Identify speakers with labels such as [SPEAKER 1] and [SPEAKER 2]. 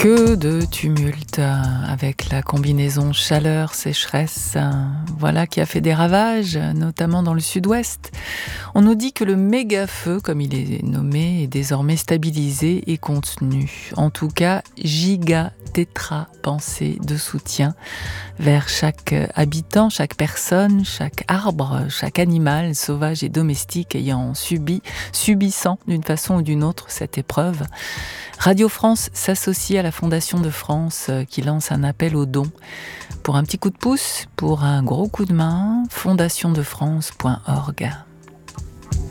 [SPEAKER 1] Que de tumulte avec la combinaison chaleur-sécheresse, voilà qui a fait des ravages, notamment dans le sud-ouest. On nous dit que le méga-feu, comme il est nommé, est désormais stabilisé et contenu. En tout cas, giga-tétra-pensée de soutien vers chaque habitant, chaque personne, chaque arbre, chaque animal sauvage et domestique subissant d'une façon ou d'une autre cette épreuve. Radio France s'associe à la Fondation de France qui lance un appel aux dons. Pour un petit coup de pouce, pour un gros coup de main, fondationdefrance.org.